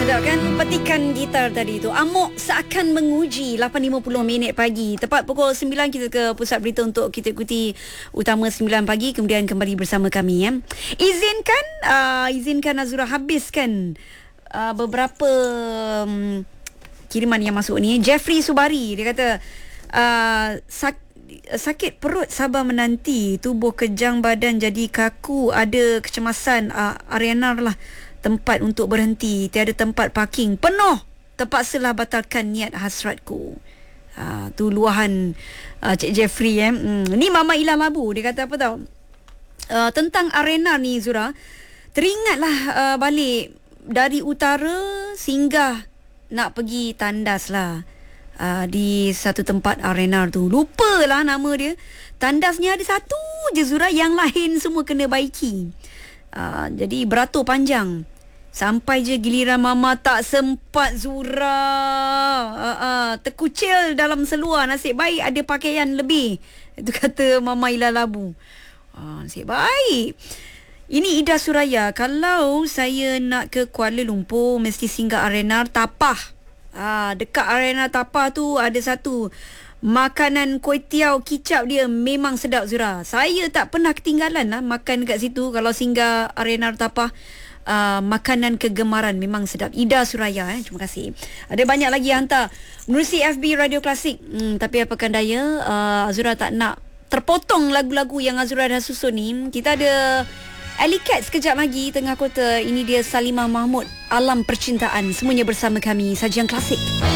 Sedap kan petikan gitar tadi tu. Amok seakan menguji 8.50 minit pagi. Tepat pukul 9 kita ke pusat berita untuk kita ikuti utama 9 pagi. Kemudian kembali bersama kami ya. Izinkan Azura habiskan beberapa kiriman yang masuk ni. Jeffrey Subari dia kata sakit perut sabar menanti, tubuh kejang badan jadi kaku, ada kecemasan, Ariana lah tempat untuk berhenti, tiada tempat parking, penuh, terpaksalah batalkan niat hasratku. Tu luahan Cik Jeffrey Ni Mama Ila Labu, dia kata apa tahu, tentang arena ni Zura, teringatlah balik dari utara singgah nak pergi tandas lah di satu tempat arena tu, lupalah nama dia. Tandasnya ada satu je Zura, yang lain semua kena baiki. Jadi beratur panjang sampai je giliran Mama tak sempat Zura. Terkucil dalam seluar, nasib baik ada pakaian lebih. Itu kata Mama Ila Labu. Nasib baik. Ini Ida Suraya, kalau saya nak ke Kuala Lumpur mesti singgah arena Tapah. Dekat arena Tapah tu ada satu makanan kuih tiaw kicap, dia memang sedap Zura. Saya tak pernah ketinggalan lah makan dekat situ kalau singgah arena Tapah. Makanan kegemaran memang sedap. Ida Suraya terima kasih. Ada banyak lagi yang hantar menerusi FB Radio Klasik. Tapi apakan daya, Azura tak nak terpotong lagu-lagu yang Azura dah susun ni. Kita ada Alley Cat sekejap lagi tengah kota. Ini dia Salimah Mahmud, Alam Percintaan. Semuanya bersama kami, Sajian Klasik.